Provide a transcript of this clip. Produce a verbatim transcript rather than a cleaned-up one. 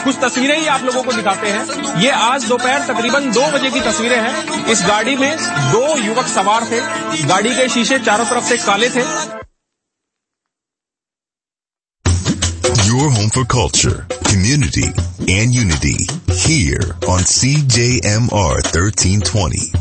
कुछ तस्वीरें ही आप लोगों को दिखाते हैं। ये आज दोपहर तकरीबन दो बजे की तस्वीरें हैं। इस गाड़ी में दो युवक सवार थे। गाड़ी के शीशे चारों तरफ से काले थे। Your home for culture, community, and unity here on C J M R thirteen twenty.